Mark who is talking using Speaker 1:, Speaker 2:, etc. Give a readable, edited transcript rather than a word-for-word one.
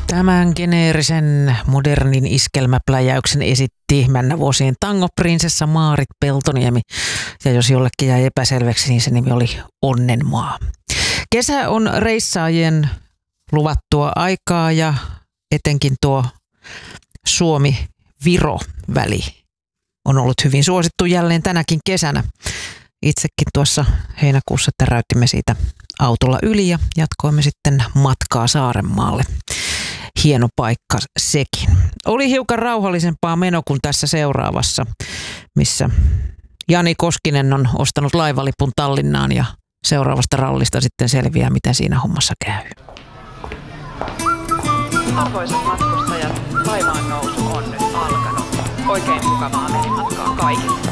Speaker 1: Tämän geneerisen modernin iskelmäpläjäyksen esitti männävuosien tangoprinsessa Maarit Peltoniemi. Ja jos jollekin jäi epäselväksi, niin se nimi oli Onnenmaa. Kesä on reissaajien luvattua aikaa ja etenkin tuo Suomi-Viro-väli on ollut hyvin suosittu jälleen tänäkin kesänä. Itsekin tuossa heinäkuussa täräytimme siitä autolla yli ja jatkoimme sitten matkaa Saarenmaalle. Hieno paikka sekin. Oli hiukan rauhallisempaa meno kuin tässä seuraavassa, missä Jani Koskinen on ostanut laivalipun Tallinnaan ja seuraavasta rallista sitten selviää, miten siinä hommassa käy.
Speaker 2: Arvoisat matkustajat, laivaan nousu on nyt alkanut. Oikein mukavaa merimatkaa kaikille.